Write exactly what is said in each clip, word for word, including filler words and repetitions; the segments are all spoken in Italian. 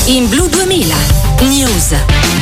in Blu duemila News.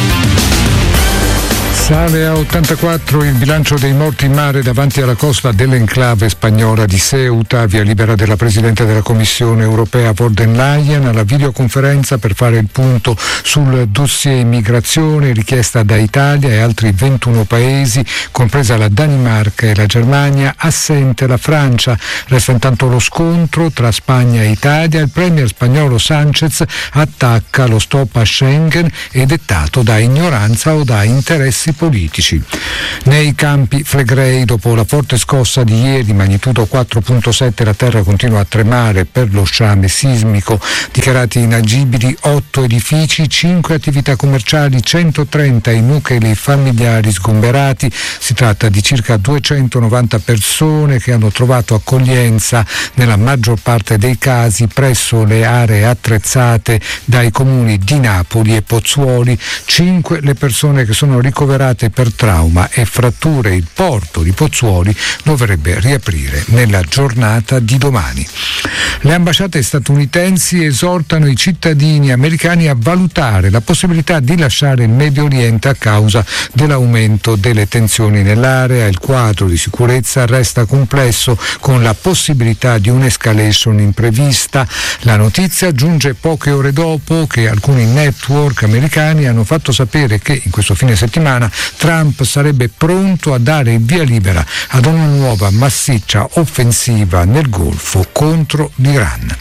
Sale a ottantaquattro il bilancio dei morti in mare davanti alla costa dell'enclave spagnola di Ceuta. Via libera della Presidente della Commissione europea von der Leyen alla videoconferenza per fare il punto sul dossier immigrazione richiesta da Italia e altri ventuno paesi, compresa la Danimarca e la Germania. Assente la Francia. Resta intanto lo scontro tra Spagna e Italia. Il premier spagnolo Sánchez attacca lo stop a Schengen e dettato da ignoranza o da interessi politici. Nei campi Flegrei, dopo la forte scossa di ieri, magnitudo quattro virgola sette, la terra continua a tremare per lo sciame sismico. Dichiarati inagibili otto edifici, cinque attività commerciali, centotrenta i nuclei familiari sgomberati. Si tratta di circa duecentonovanta persone che hanno trovato accoglienza nella maggior parte dei casi presso le aree attrezzate dai comuni di Napoli e Pozzuoli. Cinque le persone che sono ricoverate per trauma e fratture. Il porto di Pozzuoli dovrebbe riaprire nella giornata di domani. Le ambasciate statunitensi esortano i cittadini americani a valutare la possibilità di lasciare il Medio Oriente a causa dell'aumento delle tensioni nell'area. Il quadro di sicurezza resta complesso, con la possibilità di un'escalation imprevista. La notizia giunge poche ore dopo che alcuni network americani hanno fatto sapere che in questo fine settimana Trump sarebbe pronto a dare il via libera ad una nuova massiccia offensiva nel Golfo contro l'Iran.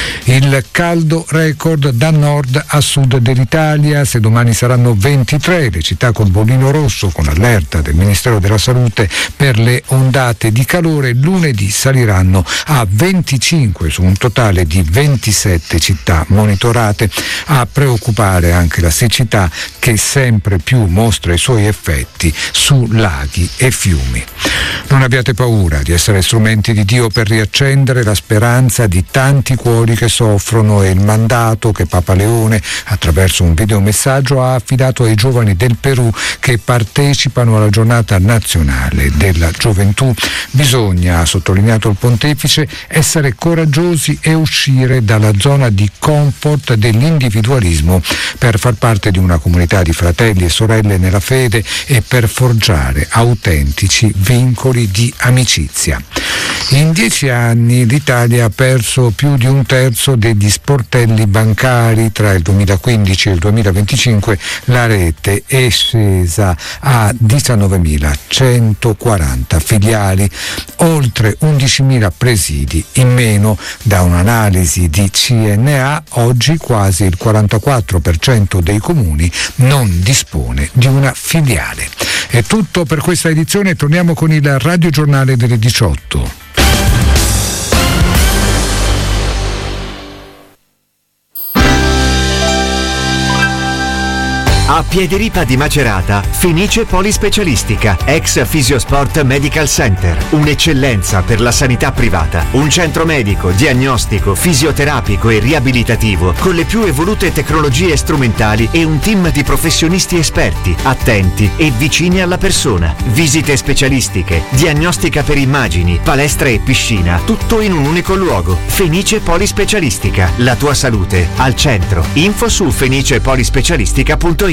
Il caldo record da nord a sud dell'Italia. Se domani saranno ventitré le città col bollino rosso, con allerta del Ministero della Salute per le ondate di calore, lunedì saliranno a venticinque su un totale di ventisette città monitorate. A preoccupare anche la siccità, che sempre più mostra i suoi effetti su laghi e fiumi. Non abbiate paura di essere strumenti di Dio per riaccendere la speranza di tanti cuori che soffrono. È il mandato che Papa Leone, attraverso un videomessaggio, ha affidato ai giovani del Perù che partecipano alla giornata nazionale della gioventù. Bisogna, ha sottolineato il pontefice, essere coraggiosi e uscire dalla zona di comfort dell'individualismo per far parte di una comunità di fratelli e sorelle nella fede e per forgiare autentici vincoli di amicizia. In dieci anni l'Italia ha perso più di un terzo degli sportelli bancari. Tra il duemilaquindici e il duemilaventicinque la rete è scesa a diciannovemilacentoquaranta filiali, oltre undicimila presidi in meno. Da un'analisi di C N A, oggi quasi il quarantaquattro per cento dei comuni non dispone di una filiale. È tutto per questa edizione, torniamo con il radiogiornale delle diciotto. A Piediripa di Macerata, Fenice Polispecialistica, ex Fisiosport Medical Center, un'eccellenza per la sanità privata, un centro medico, diagnostico, fisioterapico e riabilitativo con le più evolute tecnologie strumentali e un team di professionisti esperti, attenti e vicini alla persona. Visite specialistiche, diagnostica per immagini, palestra e piscina, tutto in un unico luogo. Fenice Polispecialistica, la tua salute al centro. Info su fenicepolispecialistica punto it.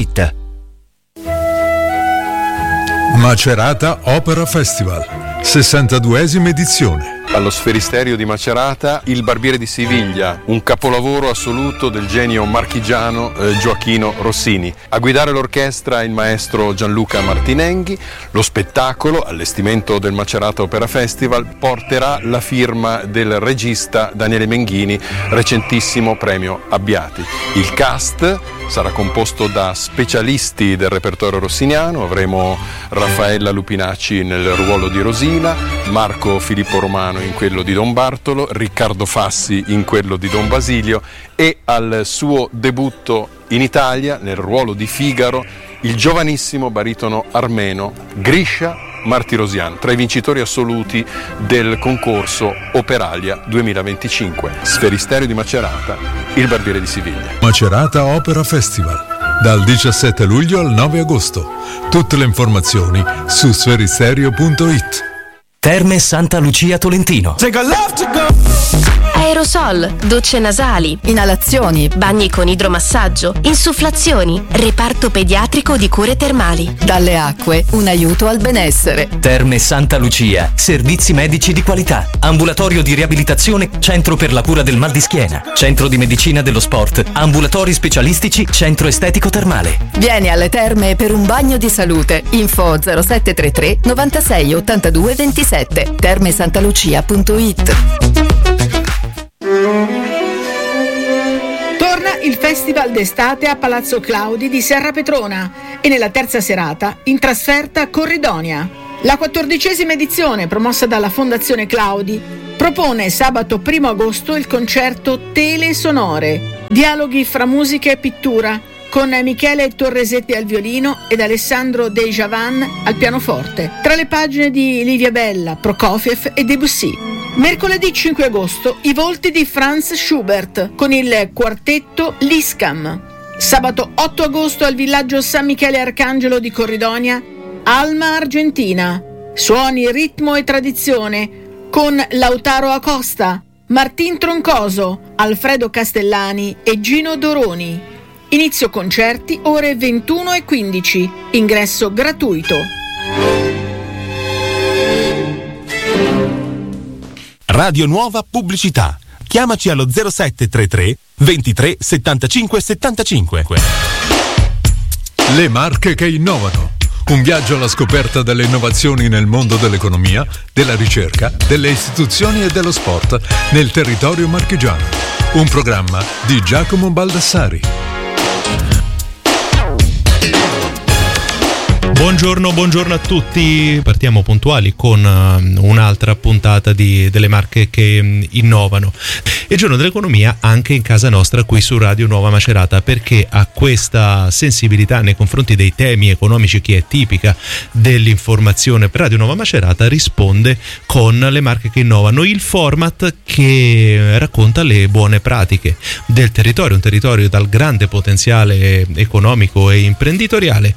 Macerata Opera Festival, sessantaduesima edizione. Allo Sferisterio di Macerata, Il Barbiere di Siviglia, un capolavoro assoluto del genio marchigiano eh, Gioachino Rossini. A guidare l'orchestra il maestro Gianluca Martinenghi. Lo spettacolo, allestimento del Macerata Opera Festival, porterà la firma del regista Daniele Menghini, recentissimo premio Abbiati. Il cast sarà composto da specialisti del repertorio rossiniano. Avremo Raffaella Lupinacci nel ruolo di Rosina, Marco Filippo Romano in quello di Don Bartolo, Riccardo Fassi in quello di Don Basilio e al suo debutto in Italia nel ruolo di Figaro il giovanissimo baritono armeno Grisha Martirosyan, tra i vincitori assoluti del concorso Operalia duemilaventicinque. Sferisterio di Macerata, Il Barbiere di Siviglia. Macerata Opera Festival, dal diciassette luglio al nove agosto. Tutte le informazioni su sferisterio punto it. Terme Santa Lucia Tolentino. aerosol, docce nasali, inalazioni, bagni con idromassaggio, insufflazioni, reparto pediatrico di cure termali. Dalle acque, un aiuto al benessere. Terme Santa Lucia, servizi medici di qualità, ambulatorio di riabilitazione, centro per la cura del mal di schiena, centro di medicina dello sport, ambulatori specialistici, centro estetico termale. Vieni alle terme per un bagno di salute. Info zero sette tre tre novantasei ottantadue ventisette, termesantalucia punto it. Torna il Festival d'estate a Palazzo Claudi di Serra Petrona e nella terza serata in trasferta Corridonia. La quattordicesima edizione, promossa dalla Fondazione Claudi, propone sabato primo agosto il concerto Tele Sonore, dialoghi fra musica e pittura, con Michele Torresetti al violino ed Alessandro De Javan al pianoforte, tra le pagine di Livia Bella, Prokofiev e Debussy. Mercoledì cinque agosto i volti di Franz Schubert con il quartetto Liscam. Sabato otto agosto al villaggio San Michele Arcangelo di Corridonia, Alma Argentina. Suoni, ritmo e tradizione con Lautaro Acosta, Martin Troncoso, Alfredo Castellani e Gino Doroni. Inizio concerti ore ventuno e quindici. Ingresso gratuito. Radio Nuova Pubblicità. Chiamaci allo zero sette tre tre ventitré settantacinque settantacinque. Le marche che innovano. Un viaggio alla scoperta delle innovazioni nel mondo dell'economia, della ricerca, delle istituzioni e dello sport nel territorio marchigiano. Un programma di Giacomo Baldassari. Buongiorno, buongiorno a tutti. Partiamo puntuali con uh, un'altra puntata di, delle marche che um, innovano. È giorno dell'economia anche in casa nostra qui su Radio Nuova Macerata, perché a questa sensibilità nei confronti dei temi economici che è tipica dell'informazione per Radio Nuova Macerata risponde con le marche che innovano, il format che racconta le buone pratiche del territorio, un territorio dal grande potenziale economico e imprenditoriale,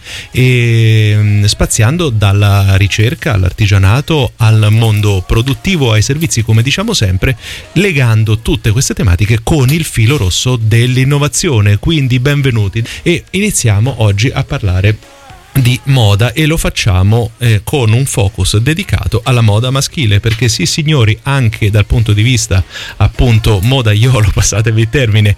e spaziando dalla ricerca all'artigianato al mondo produttivo, ai servizi, come diciamo sempre, legando tutte queste tematiche con il filo rosso dell'innovazione. Quindi benvenuti, e iniziamo oggi a parlare di moda, e lo facciamo eh, con un focus dedicato alla moda maschile, perché sì signori, anche dal punto di vista appunto modaiolo, passatevi il termine,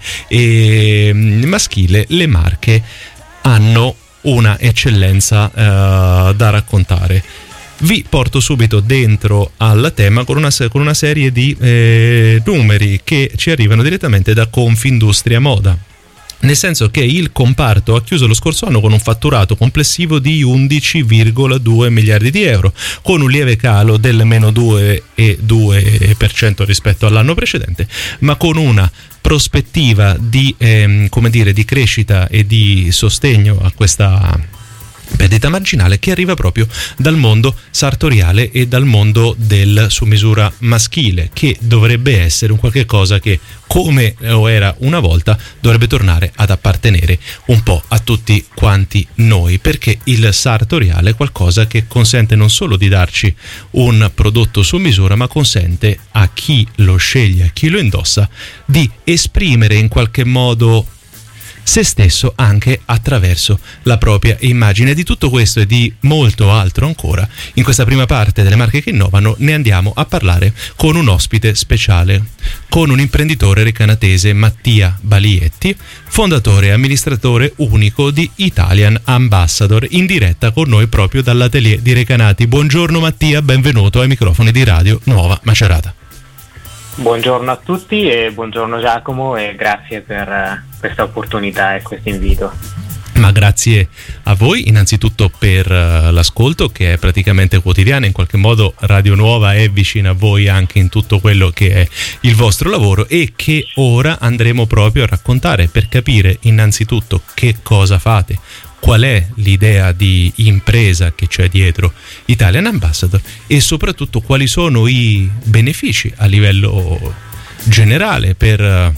e maschile, le marche hanno una eccellenza uh, da raccontare. Vi porto subito dentro al tema con una, con una serie di eh, numeri che ci arrivano direttamente da Confindustria Moda. Nel senso che il comparto ha chiuso lo scorso anno con un fatturato complessivo di undici virgola due miliardi di euro, con un lieve calo del meno due virgola due per cento rispetto all'anno precedente, ma con una prospettiva di, ehm, come dire, di crescita e di sostegno a questa perdita marginale che arriva proprio dal mondo sartoriale e dal mondo del su misura maschile, che dovrebbe essere un qualche cosa che, come lo era una volta, dovrebbe tornare ad appartenere un po' a tutti quanti noi, perché il sartoriale è qualcosa che consente non solo di darci un prodotto su misura, ma consente a chi lo sceglie, a chi lo indossa, di esprimere in qualche modo se stesso anche attraverso la propria immagine. Di tutto questo e di molto altro ancora, in questa prima parte delle marche che innovano, ne andiamo a parlare con un ospite speciale, con un imprenditore recanatese, Mattia Balietti, fondatore e amministratore unico di Italian Ambassador, in diretta con noi proprio dall'atelier di Recanati. Buongiorno Mattia, benvenuto ai microfoni di Radio Nuova Macerata. Buongiorno a tutti e buongiorno Giacomo, e grazie per questa opportunità e questo invito. Ma grazie a voi innanzitutto per l'ascolto, che è praticamente quotidiano. In qualche modo Radio Nuova è vicina a voi anche in tutto quello che è il vostro lavoro, e che ora andremo proprio a raccontare, per capire innanzitutto che cosa fate, qual è l'idea di impresa che c'è dietro Italian Ambassador, e soprattutto quali sono i benefici a livello generale per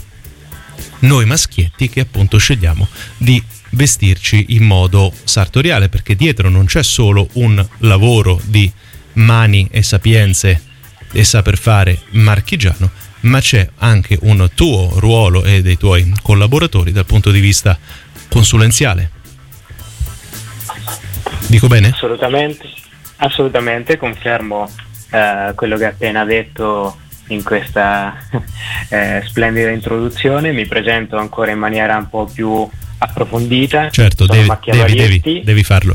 noi maschietti che appunto scegliamo di vestirci in modo sartoriale, perché dietro non c'è solo un lavoro di mani e sapienze e saper fare marchigiano, ma c'è anche un tuo ruolo e dei tuoi collaboratori dal punto di vista consulenziale. Dico bene? Assolutamente, assolutamente, confermo eh, quello che hai appena detto in questa eh, splendida introduzione. Mi presento ancora in maniera un po' più approfondita. Certo, Sono devi, devi, devi, devi farlo.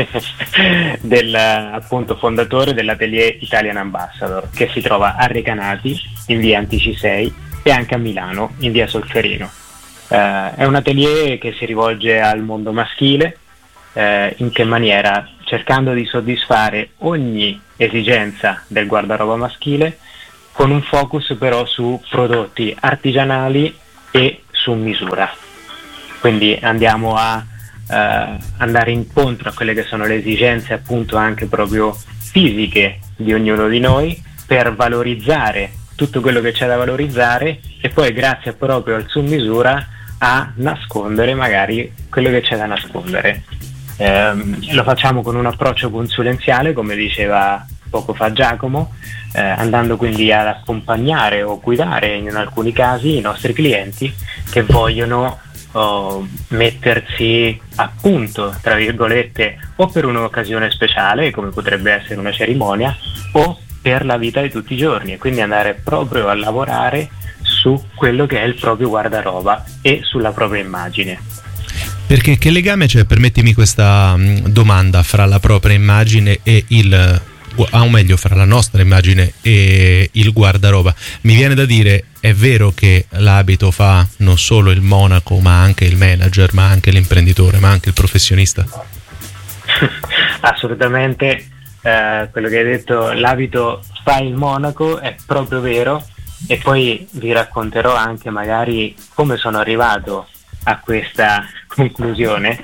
del appunto fondatore dell'Atelier Italian Ambassador, che si trova a Recanati in via Antici sei e anche a Milano in via Solferino. Eh, è un atelier che si rivolge al mondo maschile. Eh, in che maniera? Cercando di soddisfare ogni esigenza del guardaroba maschile, con un focus però su prodotti artigianali e su misura. Quindi andiamo a eh, andare incontro a quelle che sono le esigenze appunto anche proprio fisiche di ognuno di noi, per valorizzare tutto quello che c'è da valorizzare e poi grazie proprio al su misura a nascondere magari quello che c'è da nascondere. Eh, lo facciamo con un approccio consulenziale, come diceva poco fa Giacomo, eh, andando quindi ad accompagnare o guidare in alcuni casi i nostri clienti che vogliono oh, mettersi a punto, tra virgolette, o per un'occasione speciale come potrebbe essere una cerimonia, o per la vita di tutti i giorni, e quindi andare proprio a lavorare su quello che è il proprio guardaroba e sulla propria immagine. Perché che legame c'è, permettimi questa mh, domanda, fra la propria immagine e il, o meglio fra la nostra immagine e il guardaroba? Mi viene da dire, è vero che l'abito fa non solo il monaco ma anche il manager, ma anche l'imprenditore, ma anche il professionista? Assolutamente, eh, quello che hai detto, l'abito fa il monaco, è proprio vero, e poi vi racconterò anche magari come sono arrivato a questa conclusione,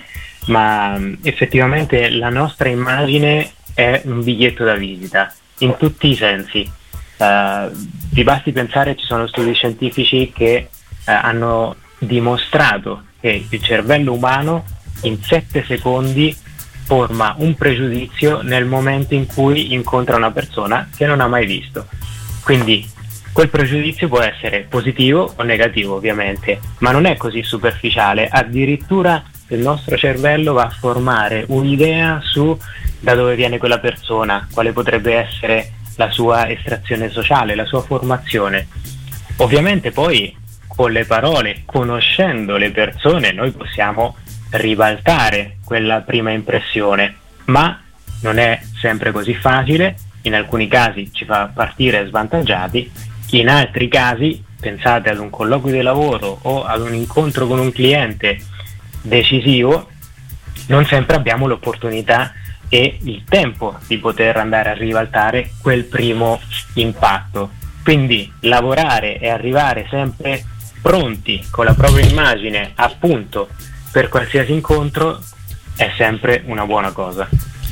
ma effettivamente la nostra immagine è un biglietto da visita in tutti i sensi. Uh, vi basti pensare, ci sono studi scientifici che uh, hanno dimostrato che il cervello umano in sette secondi forma un pregiudizio nel momento in cui incontra una persona che non ha mai visto. Quindi quel pregiudizio può essere positivo o negativo, ovviamente, ma non è così superficiale. Addirittura il nostro cervello va a formare un'idea su da dove viene quella persona, quale potrebbe essere la sua estrazione sociale, la sua formazione. Ovviamente poi con le parole, conoscendo le persone, noi possiamo ribaltare quella prima impressione, ma non è sempre così facile. In alcuni casi ci fa partire svantaggiati, in altri casi, pensate ad un colloquio di lavoro o ad un incontro con un cliente decisivo, non sempre abbiamo l'opportunità e il tempo di poter andare a ribaltare quel primo impatto. Quindi lavorare e arrivare sempre pronti con la propria immagine a punto per qualsiasi incontro è sempre una buona cosa.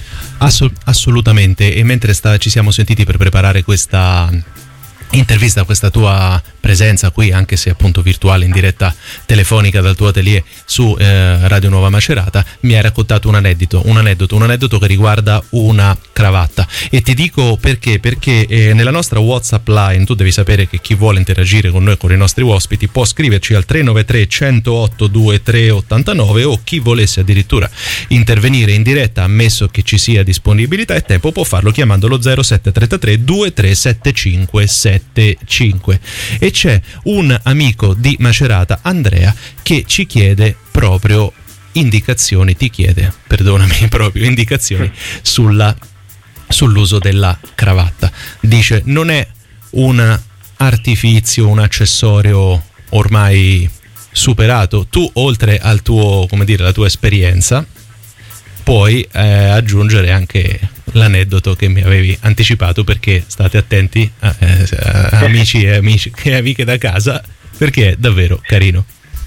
Assu- assolutamente. E mentre sta, ci siamo sentiti per preparare questa intervista, questa tua presenza qui, anche se appunto virtuale, in diretta telefonica dal tuo atelier su eh, Radio Nuova Macerata, mi hai raccontato un aneddoto, un aneddoto, un aneddoto che riguarda una cravatta. E ti dico perché, perché eh, nella nostra WhatsApp line, tu devi sapere che chi vuole interagire con noi, con i nostri ospiti, può scriverci al tre nove tre, uno zero otto, due tre otto nove, o chi volesse addirittura intervenire in diretta, ammesso che ci sia disponibilità e tempo, può farlo chiamando lo zero sette tre tre due tre sette cinque sette cinque. E c'è un amico di Macerata, Andrea, che ci chiede proprio indicazioni, ti chiede, perdonami, proprio indicazioni sulla, sull'uso della cravatta. Dice: non è un artifizio, un accessorio ormai superato. Tu, oltre al tuo, come dire, la tua esperienza, puoi eh, aggiungere anche l'aneddoto che mi avevi anticipato, perché state attenti, eh, eh, amici e amici e amiche da casa, perché è davvero carino.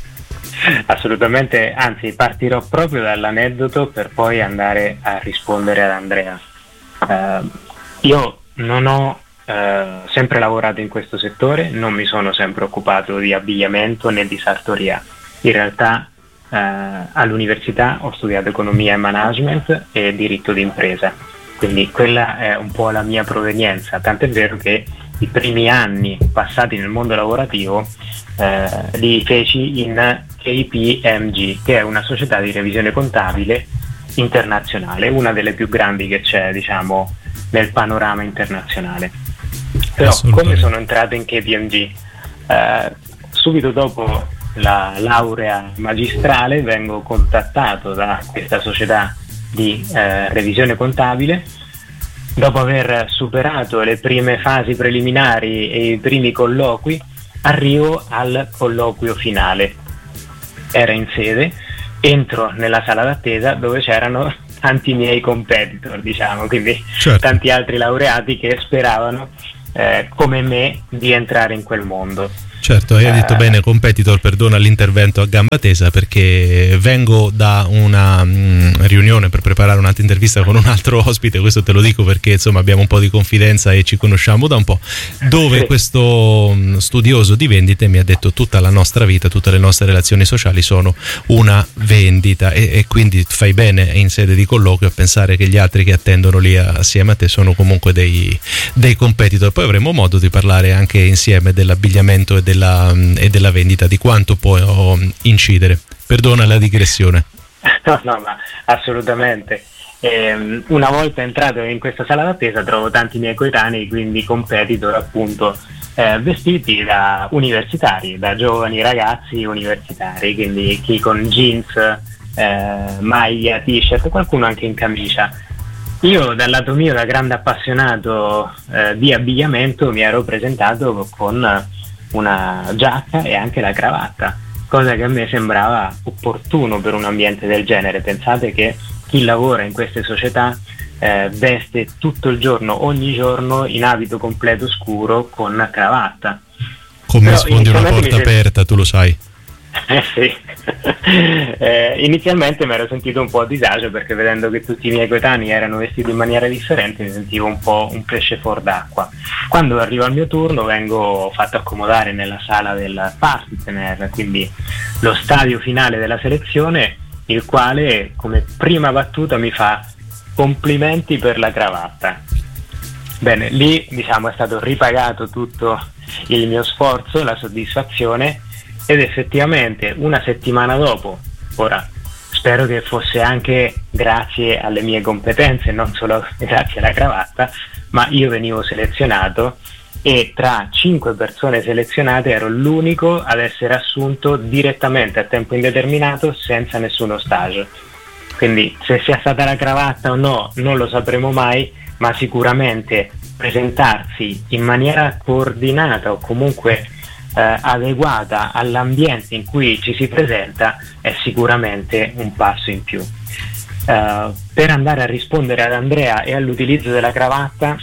Assolutamente, anzi partirò proprio dall'aneddoto per poi andare a rispondere ad Andrea. Uh, io non ho uh, sempre lavorato in questo settore, non mi sono sempre occupato di abbigliamento né di sartoria. In realtà uh, all'università ho studiato economia e management e diritto d'impresa, quindi quella è un po' la mia provenienza, tant'è vero che i primi anni passati nel mondo lavorativo eh, li feci in K P M G, che è una società di revisione contabile internazionale, una delle più grandi che c'è, diciamo, nel panorama internazionale. Però come sono entrato in K P M G? Eh, subito dopo la laurea magistrale vengo contattato da questa società di eh, revisione contabile. Dopo aver superato le prime fasi preliminari e i primi colloqui, arrivo al colloquio finale. Era in sede, entro nella sala d'attesa dove c'erano tanti miei competitor, diciamo, quindi certo, tanti altri laureati che speravano eh, come me di entrare in quel mondo. Certo, hai detto bene, competitor, perdona l'intervento a gamba tesa, perché vengo da una mh, riunione per preparare un'altra intervista con un altro ospite, questo te lo dico perché insomma abbiamo un po' di confidenza e ci conosciamo da un po', dove sì, questo mh, studioso di vendite mi ha detto tutta la nostra vita, tutte le nostre relazioni sociali sono una vendita, e, e quindi fai bene in sede di colloquio a pensare che gli altri che attendono lì assieme a te sono comunque dei, dei competitor. Poi avremo modo di parlare anche insieme dell'abbigliamento e del Della, e della vendita, di quanto può incidere. Perdona la digressione. No, no, ma assolutamente. Eh, una volta entrato in questa sala d'attesa trovo tanti miei coetanei, quindi competitor appunto, eh, vestiti da universitari, da giovani ragazzi universitari, quindi chi con jeans, eh, maglia, t-shirt, qualcuno anche in camicia. Io dal lato mio, da grande appassionato eh, di abbigliamento, mi ero presentato con una giacca e anche la cravatta, cosa che a me sembrava opportuno per un ambiente del genere. Pensate che chi lavora in queste società eh, veste tutto il giorno, ogni giorno, in abito completo scuro con cravatta. Come Però sfondi una porta sem- aperta, tu lo sai. Eh sì, eh, inizialmente mi ero sentito un po' a disagio, perché vedendo che tutti i miei coetanei erano vestiti in maniera differente mi sentivo un po' un pesce fuor d'acqua. Quando arriva il mio turno vengo fatto accomodare nella sala del partner, quindi lo stadio finale della selezione, il quale come prima battuta mi fa complimenti per la cravatta. Bene, lì diciamo è stato ripagato tutto il mio sforzo, la soddisfazione. Ed effettivamente una settimana dopo, ora spero che fosse anche grazie alle mie competenze, non solo grazie alla cravatta, ma io venivo selezionato, e tra cinque persone selezionate ero l'unico ad essere assunto direttamente a tempo indeterminato senza nessuno stage. Quindi se sia stata la cravatta o no non lo sapremo mai, ma sicuramente presentarsi in maniera coordinata o comunque Eh, adeguata all'ambiente in cui ci si presenta è sicuramente un passo in più. Uh, per andare a rispondere ad Andrea e all'utilizzo della cravatta,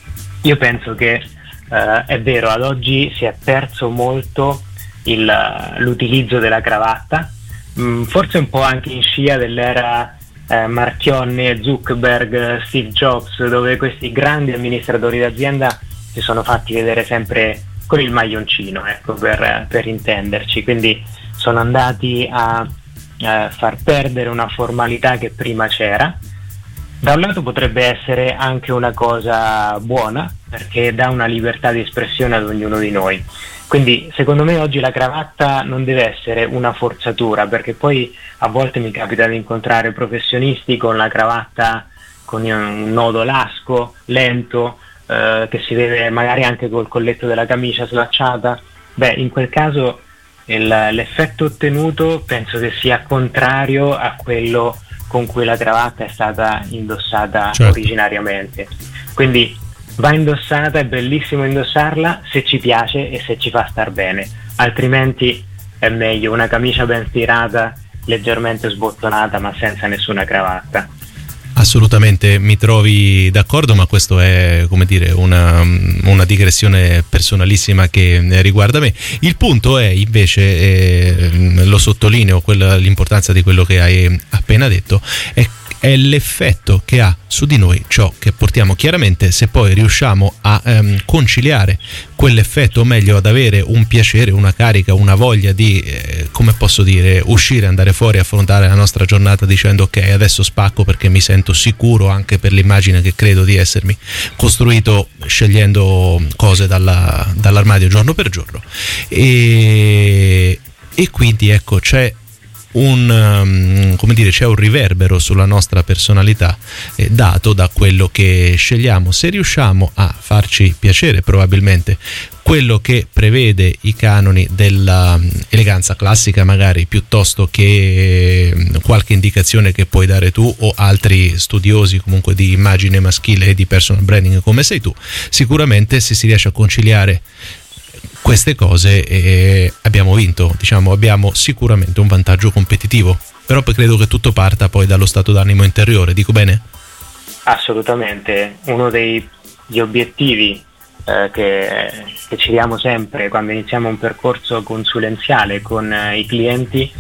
io penso che uh, è vero, ad oggi si è perso molto il, l'utilizzo della cravatta, mm, forse un po' anche in scia dell'era eh, Marchionne, Zuckerberg, Steve Jobs, dove questi grandi amministratori d'azienda si sono fatti vedere sempre con il maglioncino, ecco, per, per intenderci, quindi sono andati a, a far perdere una formalità che prima c'era. Da un lato potrebbe essere anche una cosa buona, perché dà una libertà di espressione ad ognuno di noi. Quindi secondo me oggi la cravatta non deve essere una forzatura, perché poi a volte mi capita di incontrare professionisti con la cravatta con un nodo lasco, lento, Uh, che si vede magari anche col colletto della camicia slacciata. Beh, in quel caso il, l'effetto ottenuto penso che sia contrario a quello con cui la cravatta è stata indossata, certo, originariamente. Quindi va indossata, è bellissimo indossarla se ci piace e se ci fa star bene, altrimenti è meglio una camicia ben stirata, leggermente sbottonata ma senza nessuna cravatta. Assolutamente, mi trovi d'accordo, ma questo è, come dire, una, una digressione personalissima che riguarda me. Il punto è invece, eh, lo sottolineo, quella, l'importanza di quello che hai appena detto, è è l'effetto che ha su di noi ciò che portiamo. Chiaramente, se poi riusciamo a ehm, conciliare quell'effetto, o meglio ad avere un piacere, una carica, una voglia di eh, come posso dire, uscire, andare fuori, affrontare la nostra giornata dicendo ok, adesso spacco perché mi sento sicuro anche per l'immagine che credo di essermi costruito scegliendo cose dalla, dall'armadio giorno per giorno, e, e quindi ecco c'è un um, come dire c'è un riverbero sulla nostra personalità eh, dato da quello che scegliamo. Se riusciamo a farci piacere, probabilmente quello che prevede i canoni dell'eleganza classica, magari, piuttosto che eh, qualche indicazione che puoi dare tu o altri studiosi comunque di immagine maschile e di personal branding come sei tu, sicuramente se si riesce a conciliare queste cose eh, abbiamo vinto, diciamo, abbiamo sicuramente un vantaggio competitivo, però poi credo che tutto parta poi dallo stato d'animo interiore, dico bene? Assolutamente, uno degli obiettivi eh, che, che ci diamo sempre quando iniziamo un percorso consulenziale con eh, i clienti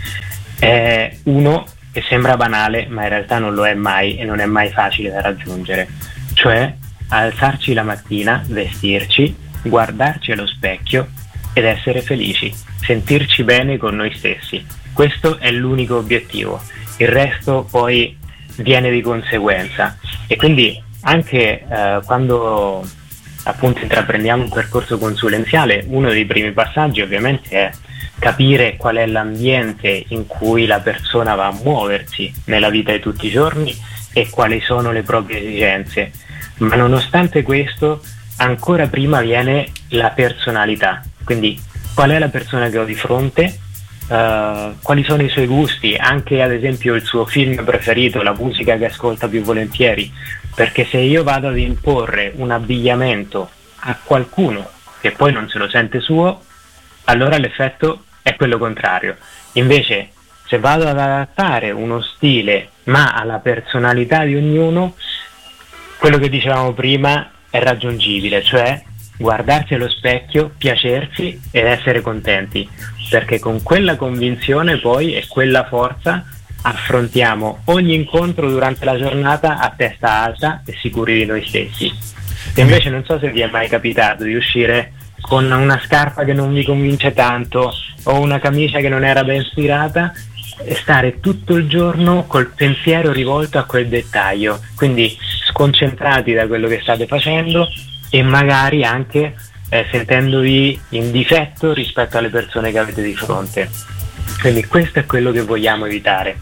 è uno che sembra banale ma in realtà non lo è mai e non è mai facile da raggiungere, cioè alzarci la mattina, vestirci, guardarci allo specchio ed essere felici, sentirci bene con noi stessi. Questo è l'unico obiettivo, il resto poi viene di conseguenza. E quindi anche eh, quando appunto intraprendiamo un percorso consulenziale, uno dei primi passaggi ovviamente è capire qual è l'ambiente in cui la persona va a muoversi nella vita di tutti i giorni e quali sono le proprie esigenze. Ma nonostante questo, ancora prima viene la personalità, quindi qual è la persona che ho di fronte, uh, quali sono i suoi gusti, anche ad esempio il suo film preferito, la musica che ascolta più volentieri, perché se io vado ad imporre un abbigliamento a qualcuno che poi non se lo sente suo, allora l'effetto è quello contrario. Invece se vado ad adattare uno stile ma alla personalità di ognuno, quello che dicevamo prima è raggiungibile, cioè guardarsi allo specchio, piacersi ed essere contenti, perché con quella convinzione poi e quella forza affrontiamo ogni incontro durante la giornata a testa alta e sicuri di noi stessi. E invece non so se vi è mai capitato di uscire con una scarpa che non vi convince tanto o una camicia che non era ben stirata e stare tutto il giorno col pensiero rivolto a quel dettaglio, quindi sconcentrati da quello che state facendo e magari anche eh, sentendovi in difetto rispetto alle persone che avete di fronte. Quindi questo è quello che vogliamo evitare.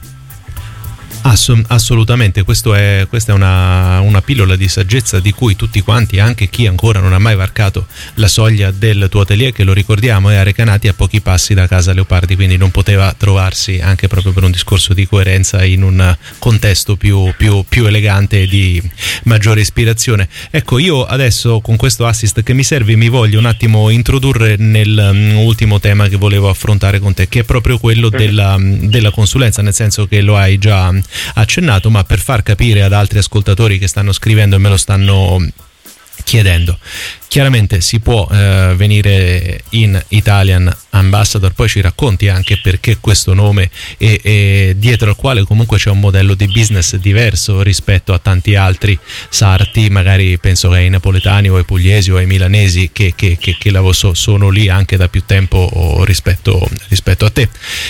Ass- assolutamente, questo è, questa è una, una pillola di saggezza di cui tutti quanti, anche chi ancora non ha mai varcato la soglia del tuo atelier, che lo ricordiamo è a Recanati, a pochi passi da casa Leopardi, quindi non poteva trovarsi, anche proprio per un discorso di coerenza, in un contesto più, più, più elegante e di maggiore ispirazione. Ecco, io adesso con questo assist che mi serve mi voglio un attimo introdurre nell'ultimo um, tema che volevo affrontare con te, che è proprio quello della, della consulenza, nel senso che lo hai già accennato, ma per far capire ad altri ascoltatori che stanno scrivendo e me lo stanno chiedendo. Chiaramente si può eh, venire in Italian Ambassador, poi ci racconti anche perché questo nome e, e dietro al quale comunque c'è un modello di business diverso rispetto a tanti altri sarti, magari penso ai napoletani o ai pugliesi o ai milanesi che, che, che, che so, sono lì anche da più tempo rispetto, rispetto a te,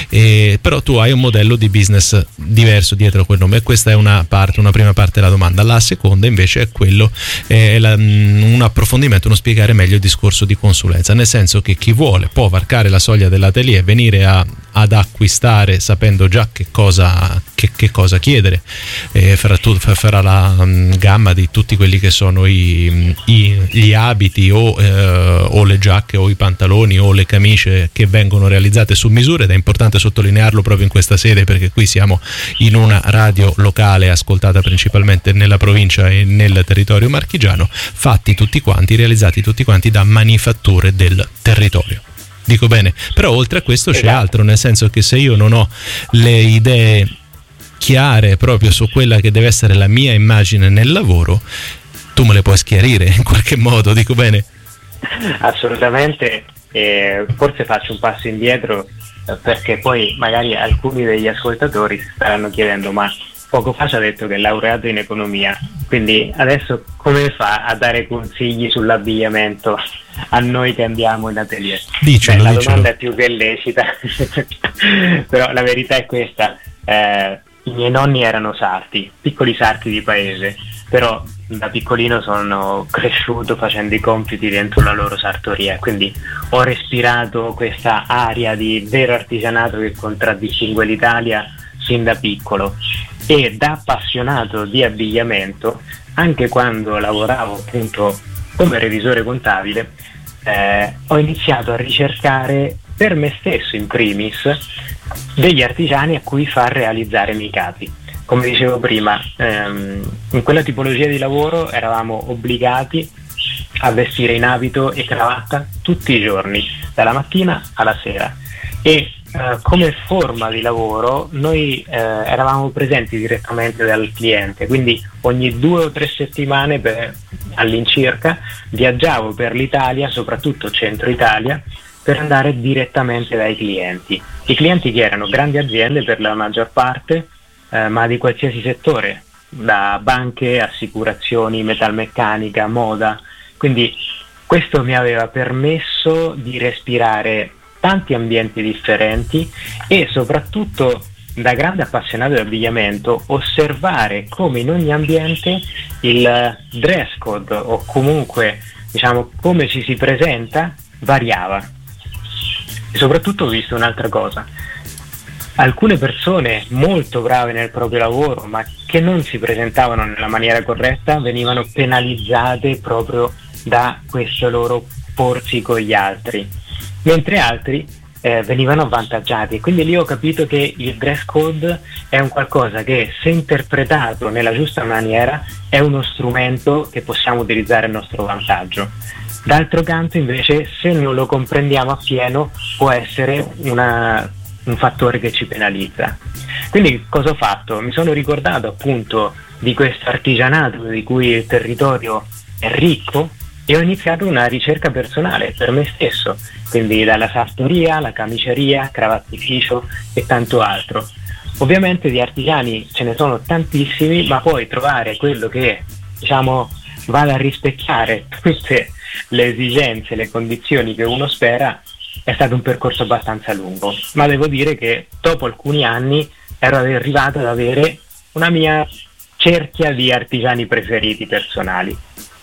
e, però tu hai un modello di business diverso dietro a quel nome, e questa è una parte, una prima parte della domanda. La seconda invece è quello, è la, un approfondimento, uno spiegare meglio il discorso di consulenza, nel senso che chi vuole può varcare la soglia dell'atelier, venire a, ad acquistare sapendo già che cosa, che, che cosa chiedere, e farà, tu, farà la um, gamma di tutti quelli che sono i, i, gli abiti o, eh, o le giacche o i pantaloni o le camicie che vengono realizzate su misura, ed è importante sottolinearlo proprio in questa sede perché qui siamo in una radio locale ascoltata principalmente nella provincia e nel territorio marchigiano, fatti tutti quanti, realizzati tutti quanti da manifatture del territorio. Dico bene? Però oltre a questo c'è altro, nel senso che se io non ho le idee chiare proprio su quella che deve essere la mia immagine nel lavoro, tu me le puoi schiarire in qualche modo, dico bene? Assolutamente, eh, forse faccio un passo indietro eh, perché poi magari alcuni degli ascoltatori si staranno chiedendo ma poco fa ci ha detto che è laureato in economia, quindi adesso come fa a dare consigli sull'abbigliamento a noi che andiamo in atelier? Dicelo, Beh, la dicelo. domanda è più che lecita, però la verità è questa. Eh, i miei nonni erano sarti, piccoli sarti di paese, però da piccolino sono cresciuto facendo i compiti dentro la loro sartoria, quindi ho respirato questa aria di vero artigianato che contraddistingue l'Italia sin da piccolo. E da appassionato di abbigliamento, anche quando lavoravo appunto come revisore contabile, eh, ho iniziato a ricercare per me stesso in primis degli artigiani a cui far realizzare i miei capi. Come dicevo prima, ehm, in quella tipologia di lavoro eravamo obbligati a vestire in abito e cravatta tutti i giorni, dalla mattina alla sera, e Uh, come forma di lavoro noi uh, eravamo presenti direttamente dal cliente, quindi ogni due o tre settimane per, all'incirca viaggiavo per l'Italia, soprattutto centro Italia, per andare direttamente dai clienti. I clienti che erano grandi aziende per la maggior parte, uh, ma di qualsiasi settore, da banche, assicurazioni, metalmeccanica, moda, quindi questo mi aveva permesso di respirare tanti ambienti differenti e soprattutto, da grande appassionato di abbigliamento, osservare come in ogni ambiente il dress code, o comunque diciamo come ci si presenta, variava. E soprattutto ho visto un'altra cosa: alcune persone molto brave nel proprio lavoro ma che non si presentavano nella maniera corretta venivano penalizzate proprio da questo loro porsi con gli altri, mentre altri eh, venivano avvantaggiati. Quindi lì ho capito che il dress code è un qualcosa che, se interpretato nella giusta maniera, è uno strumento che possiamo utilizzare a nostro vantaggio. D'altro canto invece, se non lo comprendiamo appieno, può essere una, un fattore che ci penalizza. Quindi cosa ho fatto? Mi sono ricordato appunto di questo artigianato di cui il territorio è ricco, e ho iniziato una ricerca personale per me stesso, quindi dalla sartoria, la camiceria, cravattificio e tanto altro. Ovviamente di artigiani ce ne sono tantissimi, ma poi trovare quello che, diciamo, vada a rispecchiare tutte le esigenze, le condizioni che uno spera, è stato un percorso abbastanza lungo, ma devo dire che dopo alcuni anni ero arrivato ad avere una mia cerchia di artigiani preferiti personali.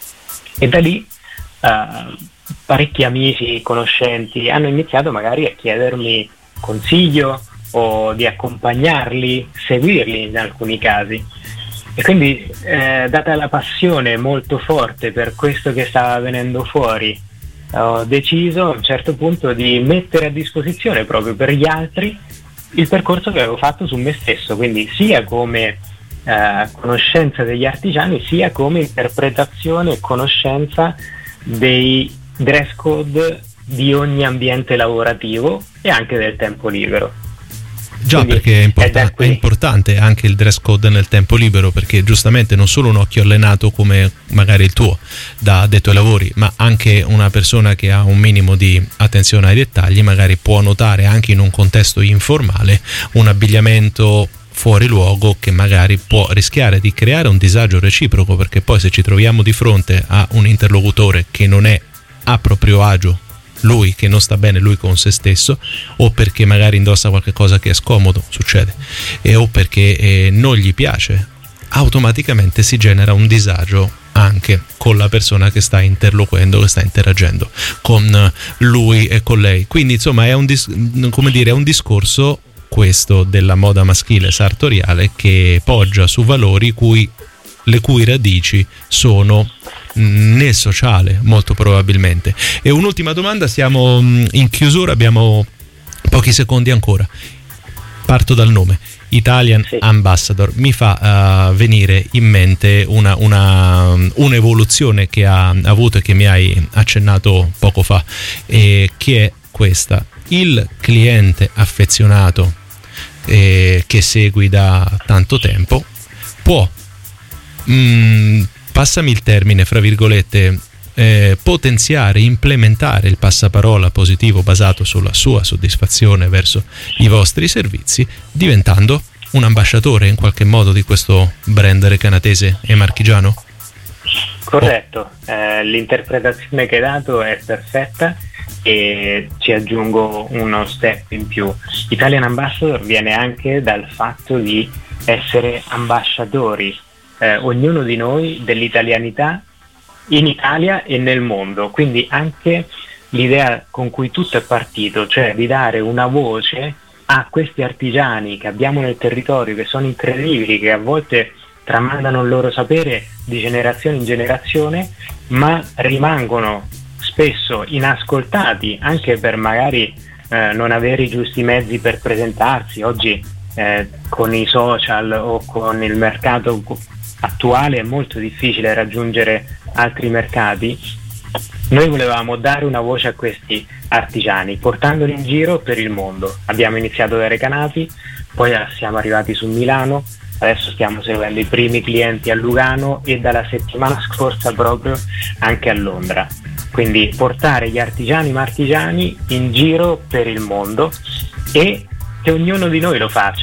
E da lì uh, parecchi amici, conoscenti hanno iniziato magari a chiedermi consiglio o di accompagnarli, seguirli in alcuni casi. E quindi, eh, data la passione molto forte per questo che stava venendo fuori, ho deciso a un certo punto di mettere a disposizione proprio per gli altri il percorso che avevo fatto su me stesso, quindi sia come Uh, conoscenza degli artigiani, sia come interpretazione e conoscenza dei dress code di ogni ambiente lavorativo e anche del tempo libero. Già, quindi, perché è, importan- è, è importante anche il dress code nel tempo libero, perché giustamente non solo un occhio allenato come magari il tuo da addetto ai lavori, ma anche una persona che ha un minimo di attenzione ai dettagli magari può notare anche in un contesto informale un abbigliamento fuori luogo che magari può rischiare di creare un disagio reciproco, perché poi se ci troviamo di fronte a un interlocutore che non è a proprio agio, lui che non sta bene lui con se stesso, o perché magari indossa qualche cosa che è scomodo, succede, e o perché eh, non gli piace, automaticamente si genera un disagio anche con la persona che sta interloquendo, che sta interagendo con lui e con lei. Quindi insomma è un dis- come dire, è un discorso questo della moda maschile sartoriale che poggia su valori cui, le cui radici sono nel sociale, molto probabilmente. E un'ultima domanda, siamo in chiusura, abbiamo pochi secondi ancora. Parto dal nome Italian sì. Ambassador. Mi fa uh, venire in mente una, una, un'evoluzione che ha avuto e che mi hai accennato poco fa, e che è questa: il cliente affezionato eh, che segui da tanto tempo può, mh, passami il termine, fra virgolette, eh, potenziare, implementare il passaparola positivo basato sulla sua soddisfazione verso i vostri servizi, diventando un ambasciatore in qualche modo di questo brand recanatese e marchigiano? Corretto, eh, l'interpretazione che hai dato è perfetta e ci aggiungo uno step in più. Italian Ambassador viene anche dal fatto di essere ambasciatori, eh, ognuno di noi, dell'italianità in Italia e nel mondo, quindi anche l'idea con cui tutto è partito, cioè di dare una voce a questi artigiani che abbiamo nel territorio, che sono incredibili, che a volte tramandano il loro sapere di generazione in generazione, ma rimangono spesso inascoltati anche per magari eh, non avere i giusti mezzi per presentarsi. Oggi eh, con i social o con il mercato attuale è molto difficile raggiungere altri mercati. Noi volevamo dare una voce a questi artigiani portandoli in giro per il mondo. Abbiamo iniziato da Recanati, poi siamo arrivati su Milano, adesso stiamo seguendo i primi clienti a Lugano e dalla settimana scorsa proprio anche a Londra. Quindi portare gli artigiani marchigiani in giro per il mondo e che ognuno di noi lo faccia.